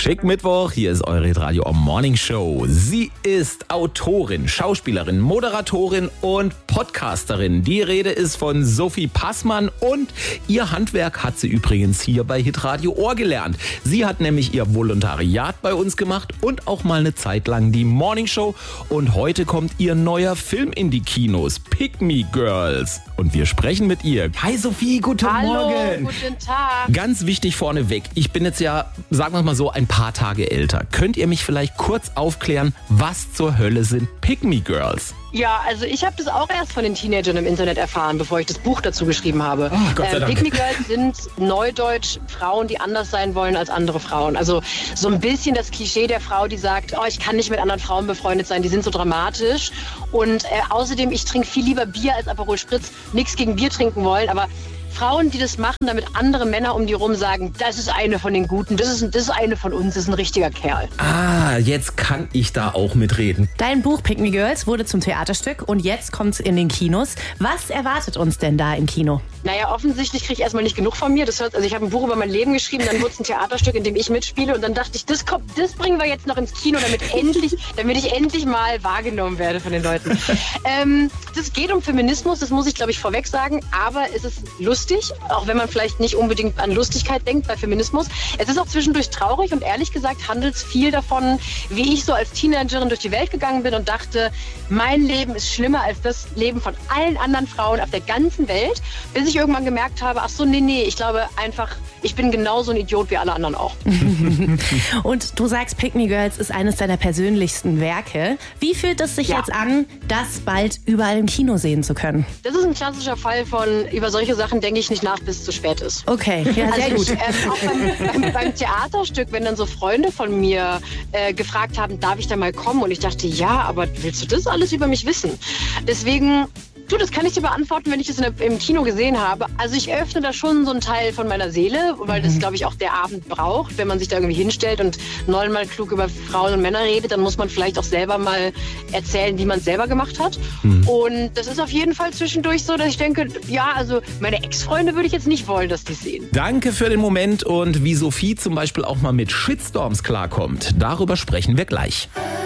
Schick Mittwoch, hier ist eure Hitradio Morning Show. Sie ist Autorin, Schauspielerin, Moderatorin und Podcasterin. Die Rede ist von Sophie Passmann und ihr Handwerk hat sie übrigens hier bei Hitradio Ohr gelernt. Sie hat nämlich ihr Volontariat bei uns gemacht und auch mal eine Zeit lang die Morning Show. Und heute kommt ihr neuer Film in die Kinos, Pick Me Girls. Und wir sprechen mit ihr. Hi Sophie, guten Morgen. Hallo, guten Tag. Ganz wichtig vorneweg, ich bin jetzt ja, sagen wir mal so, ein paar Tage älter. Könnt ihr mich vielleicht kurz aufklären, was zur Hölle sind Pick Me Girls? Ja, also ich habe das auch erst von den Teenagern im Internet erfahren, bevor ich das Buch dazu geschrieben habe. Oh, Gott sei Dank. Pick Me Girls sind neudeutsch Frauen, die anders sein wollen als andere Frauen. Also so ein bisschen das Klischee der Frau, die sagt, oh, ich kann nicht mit anderen Frauen befreundet sein, die sind so dramatisch. Und außerdem, ich trinke viel lieber Bier als Aperol Spritz. Nichts gegen Bier trinken wollen, aber Frauen, die das machen, damit andere Männer um die rum sagen, das ist eine von den Guten, das ist eine von uns, das ist ein richtiger Kerl. Ah, jetzt kann ich da auch mitreden. Dein Buch Pick Me Girls wurde zum Theaterstück und jetzt kommt es in den Kinos. Was erwartet uns denn da im Kino? Naja, offensichtlich kriege ich erstmal nicht genug von mir. Also ich habe ein Buch über mein Leben geschrieben, dann wurde es ein Theaterstück, in dem ich mitspiele und dann dachte ich, das bringen wir jetzt noch ins Kino, damit ich endlich mal wahrgenommen werde von den Leuten. Das geht um Feminismus, das muss ich glaube ich vorweg sagen, aber es ist lustig, auch wenn man vielleicht nicht unbedingt an Lustigkeit denkt bei Feminismus. Es ist auch zwischendurch traurig und ehrlich gesagt handelt es viel davon, wie ich so als Teenagerin durch die Welt gegangen bin und dachte, mein Leben ist schlimmer als das Leben von allen anderen Frauen auf der ganzen Welt, bis ich irgendwann gemerkt habe, ach so, nee, ich glaube einfach, ich bin genauso ein Idiot wie alle anderen auch. Und du sagst, Pick Me Girls ist eines deiner persönlichsten Werke. Wie fühlt es sich jetzt an, das bald überall im Kino sehen zu können? Das ist ein klassischer Fall von, über solche Sachen denke ich nicht nach, bis es zu spät ist. Okay, ja, sehr gut. Auch beim Theaterstück, wenn dann so Freunde von mir gefragt haben, darf ich da mal kommen? Und ich dachte, ja, aber willst du das alles über mich wissen? Deswegen... Du, das kann ich dir beantworten, wenn ich das im Kino gesehen habe. Also ich öffne da schon so einen Teil von meiner Seele, weil das, glaube ich, auch der Abend braucht. Wenn man sich da irgendwie hinstellt und neunmal klug über Frauen und Männer redet, dann muss man vielleicht auch selber mal erzählen, wie man es selber gemacht hat. Und das ist auf jeden Fall zwischendurch so, dass ich denke, ja, also meine Ex-Freunde würde ich jetzt nicht wollen, dass die sehen. Danke für den Moment und wie Sophie zum Beispiel auch mal mit Shitstorms klarkommt, darüber sprechen wir gleich.